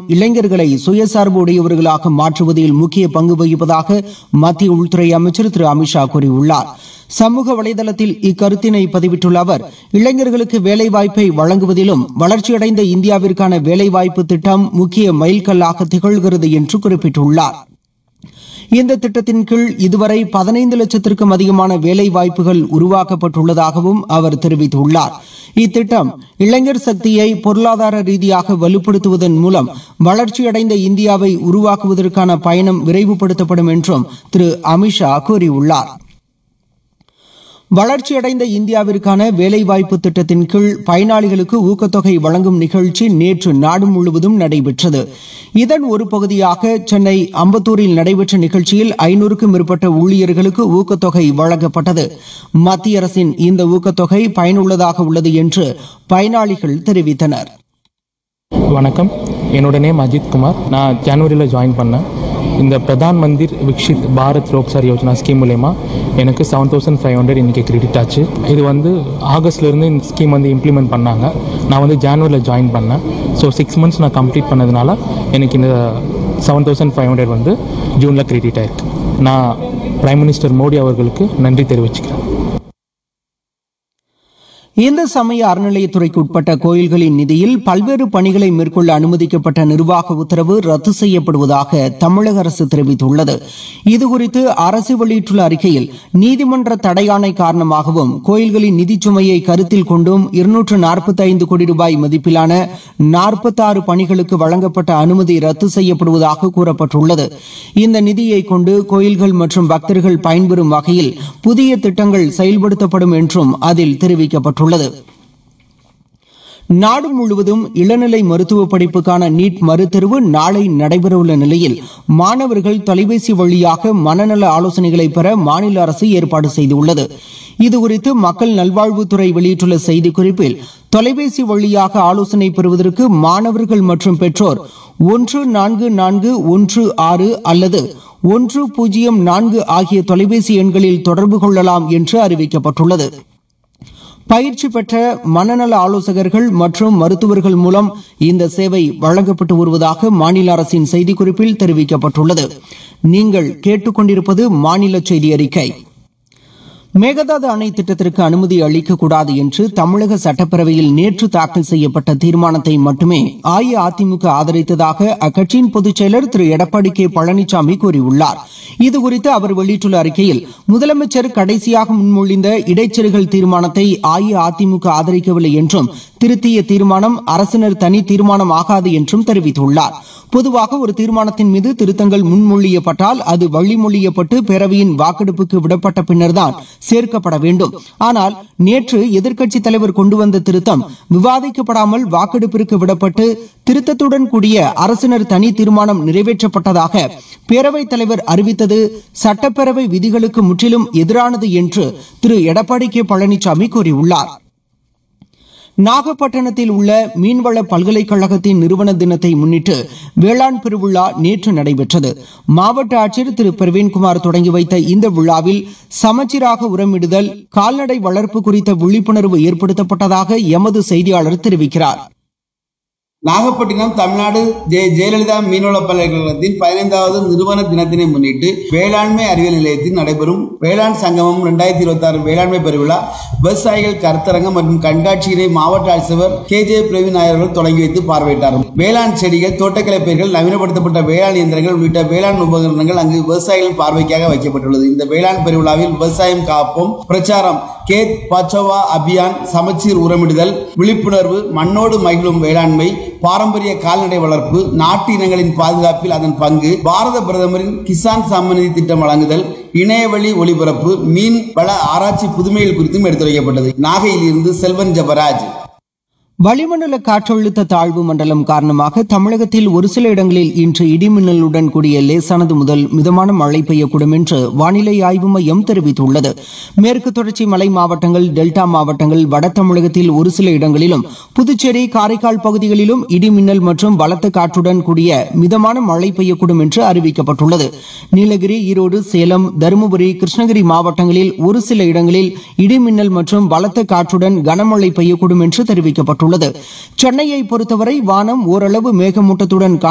இளைஞர்களை சுயசார்பு உடையவர்களாக மாற்றுவதில் முக்கிய பங்கு வகிப்பதாக மத்திய உள்துறை அமைச்சர் திரு அமித்ஷா கூறியுள்ளார். சமூக வலைதளத்தில் இக்கருத்தினை பதிவிட்டுள்ள அவர், இளைஞர்களுக்கு வேலைவாய்ப்பை வழங்குவதிலும் வளர்ச்சியடைந்த இந்தியாவிற்கான வேலைவாய்ப்பு திட்டம் முக்கிய மைல்கல்லாக திகழ்கிறது என்று குறிப்பிட்டுள்ளார். இந்த திட்டத்தின் கீழ் இதுவரை 15 லட்சத்திற்கும் அதிகமான வேலை வாய்ப்புகள் உருவாக்கப்பட்டுள்ளதாகவும் அவர் தெரிவித்துள்ளார். இத்திட்டம் இளைஞர் சக்தியை பொருளாதார ரீதியாக வலுப்படுத்துவதன் மூலம் வளர்ச்சியடைந்த இந்தியாவை உருவாக்குவதற்கான பயணம் விரைவுபடுத்தப்படும் என்றும் திரு அமித்ஷா கூறியுள்ளார். வளர்ச்சியடைந்த இந்தியாவிற்கான வேலைவாய்ப்பு திட்டத்தின் கீழ் பயனாளிகளுக்கு ஊக்கத்தொகை வழங்கும் நிகழ்ச்சி நேற்று நாடு முழுவதும் நடைபெற்றது. இதன் ஒரு பகுதியாக சென்னை அம்பத்தூரில் நடைபெற்ற நிகழ்ச்சியில் 500க்கும் மேற்பட்ட ஊழியர்களுக்கு ஊக்கத்தொகை வழங்கப்பட்டது. மத்திய அரசின் இந்த ஊக்கத்தொகை பயனுள்ளதாக உள்ளது என்று பயனாளிகள் தெரிவித்தனர். வணக்கம், என்னோட நேம் அஜித் குமார். நான் ஜனவரியில் ஜாயின் பண்ணேன். இந்த பிரதான் மந்திர் விக்ஷித் பாரத் ரோக்சார் யோஜனா ஸ்கீம் மூலயமா எனக்கு 7500 இன்றைக்கி கிரெடிட் ஆச்சு. இது ஆகஸ்ட்லேருந்து இந்த ஸ்கீம் இம்ப்ளிமெண்ட் பண்ணாங்க. நான் ஜனவரியில் ஜாயின் பண்ணேன். ஸோ 6 months நான் கம்ப்ளீட் பண்ணதுனால எனக்கு இந்த 7500 ஜூனில் கிரெடிட் ஆயிருக்கு. நான் பிரைம் மினிஸ்டர் மோடி அவர்களுக்கு நன்றி தெரிவிச்சுக்கிறேன். இந்த சமய அறநிலையத்துறைக்கு உட்பட்ட கோயில்களின் நிதியில் பல்வேறு பணிகளை மேற்கொள்ள அனுமதிக்கப்பட்ட நிர்வாக உத்தரவு ரத்து செய்யப்படுவதாக தமிழக அரசு தெரிவித்துள்ளது. இதுகுறித்து அரசு வெளியிட்டுள்ள அறிக்கையில், நீதிமன்ற தடையாணை காரணமாகவும் கோயில்களின் நிதிச் சுமையை கருத்தில் கொண்டும் 245 கோடி ரூபாய் மதிப்பிலான 46 பணிகளுக்கு வழங்கப்பட்ட அனுமதி ரத்து செய்யப்படுவதாக கூறப்பட்டுள்ளது. இந்த நிதியை கொண்டு கோயில்கள் மற்றும் பக்தர்கள் பயன்பெறும் வகையில் புதிய திட்டங்கள் செயல்படுத்தப்படும் என்றும் அதில் தெரிவிக்கப்பட்டுள்ளது. நாடு முழுவதும் இளநிலை மருத்துவ படிப்புக்கான நீட் மறுதேர்வு நாளை நடைபெறவுள்ள நிலையில் மாணவர்கள் தொலைபேசி வழியாக மனநல ஆலோசனைகளை பெற மாநில அரசு ஏற்பாடு செய்துள்ளது. இதுகுறித்து மக்கள் நல்வாழ்வுத்துறை வெளியிட்டுள்ள செய்திக்குறிப்பில், தொலைபேசி வழியாக ஆலோசனை பெறுவதற்கு மாணவர்கள் மற்றும் பெற்றோர் 14416 அல்லது 104 ஆகிய தொலைபேசி எண்களில் தொடர்பு கொள்ளலாம் என்று அறிவிக்கப்பட்டுள்ளது. பயிற்சி பெற்ற மனநல ஆலோசகர்கள் மற்றும் மருத்துவர்கள் மூலம் இந்த சேவை வழங்கப்பட்டு வருவதாக மாநில அரசின் செய்திக்குறிப்பில் தெரிவிக்கப்பட்டுள்ளது. நீங்கள் கேட்டுக்கொண்டிருப்பது மாநில செய்தி அறிக்கை. மேகதாது அணை திட்டத்திற்கு அனுமதி அளிக்கக்கூடாது என்று தமிழக சட்டப்பேரவையில் நேற்று தாக்கல் செய்யப்பட்ட தீர்மானத்தை மட்டுமே அஇஅதிமுக ஆதரித்ததாக அக்கட்சியின் பொதுச் செயலர் திரு எடப்பாடி கே பழனிசாமி கூறியுள்ளார். இதுகுறித்து அவர் வெளியிட்டுள்ள அறிக்கையில், முதலமைச்சர் கடைசியாக முன்மொழிந்த இடைச்செருகல் தீர்மானத்தை அஇஅதிமுக ஆதரிக்கவில்லை என்றும், திருத்திய தீர்மானம் அரசினர் தனி தீர்மானம் ஆகாது என்றும் தெரிவித்துள்ளார். பொதுவாக ஒரு தீர்மானத்தின் மீது திருத்தங்கள் முன்மொழியப்பட்டால் அது வழிமொழியப்பட்டு பேரவையின் வாக்கெடுப்புக்கு விடப்பட்ட பின்னர்தான் சேர்க்கப்பட வேண்டும். ஆனால் நேற்று எதிர்க்கட்சித் தலைவர் கொண்டு வந்த திருத்தம் விவாதிக்கப்படாமல் வாக்கெடுப்பிற்கு விடப்பட்டு திருத்தத்துடன் கூடிய அரசினர் தனி தீர்மானம் நிறைவேற்றப்பட்டதாக பேரவைத் தலைவர் அறிவித்தது சட்டப்பேரவை விதிகளுக்கு முற்றிலும் எதிரானது என்று திரு எடப்பாடி கே பழனிசாமி கூறியுள்ளார். நாகப்பட்டினத்தில் உள்ள மீன்வள பல்கலைக்கழகத்தின் நிறுவன தினத்தை முன்னிட்டு வேளாண் பெருவிழா நேற்று நடைபெற்றது. மாவட்ட ஆட்சியர் திரு பிரவீன்குமார் தொடங்கி வைத்த இந்த விழாவில் சமச்சீராக உரமிடுதல், கால்நடை வளர்ப்பு குறித்த விழிப்புணர்வு ஏற்படுத்தப்பட்டதாக எமது செய்தியாளர் தெரிவிக்கிறார். நாகப்பட்டினம் தமிழ்நாடு ஜெயலலிதா மீன்வள பல்கலைக்கழகத்தின் 15வது நிறுவன தினத்தினை முன்னிட்டு வேளாண்மை அறிவியல் நிலையத்தில் நடைபெறும் வேளாண் சங்கமம் 2026 வேளாண்மை பெருவிழா விவசாயிகள் கருத்தரங்கம் மற்றும் கண்காட்சியினை மாவட்ட ஆட்சியர் KJ பிரவீன் அவர்கள் தொடங்கி வைத்து பார்வையிட்டார். வேளாண் செடிகள், தோட்டக்கலை பயிர்கள், நவீனப்படுத்தப்பட்ட வேளாண் இயந்திரங்கள் உள்ளிட்ட வேளாண் உபகரணங்கள் அங்கு விவசாயிகளின் பார்வைக்காக வைக்கப்பட்டுள்ளது. இந்த வேளாண் பெருவிழாவில் விவசாயம் காப்போம் பிரச்சாரம், கேத் பச்சோவா அபியான், சமச்சீர் உரமிடுதல், விழிப்புணர்வு, மண்ணோடு மகிழும் வேளாண்மை, பாரம்பரிய கால்நடை வளர்ப்பு, நாட்டு இனங்களின் பாதுகாப்பில் அதன் பங்கு, பாரத பிரதமரின் கிசான் சம்மன் நிதி திட்டம் வழங்குதல், இணையவழி ஒளிபரப்பு, மீன் வள ஆராய்ச்சி புதுமைகள் குறித்தும் எடுத்துரைக்கப்பட்டது. நாகையில் இருந்து செல்வன் ஜபராஜ். வளிமண்டல காற்றழுத்த தாழ்வு மண்டலம் காரணமாக தமிழகத்தில் ஒரு சில இடங்களில் இன்று இடிமின்னலுடன் கூடிய லேசானது முதல் மிதமான மழை பெய்யக்கூடும் என்று வானிலை ஆய்வு மையம் தெரிவித்துள்ளது. மேற்கு தொடர்ச்சி மலை மாவட்டங்கள், டெல்டா மாவட்டங்கள், வட தமிழகத்தில் ஒரு சில இடங்களிலும், புதுச்சேரி, காரைக்கால் பகுதிகளிலும் இடிமின்னல் மற்றும் பலத்த காற்றுடன் கூடிய மிதமான மழை பெய்யக்கூடும் என்று அறிவிக்கப்பட்டுள்ளது. நீலகிரி, ஈரோடு, சேலம், தருமபுரி, கிருஷ்ணகிரி மாவட்டங்களில் ஒரு சில இடங்களில் இடிமின்னல் மற்றும் பலத்த காற்றுடன் கனமழை பெய்யக்கூடும் என்று தெரிவிக்கப்பட்டுள்ளது. சென்னையை பொறுத்தவரை வானம் ஓரளவு மேகமூட்டத்துடன்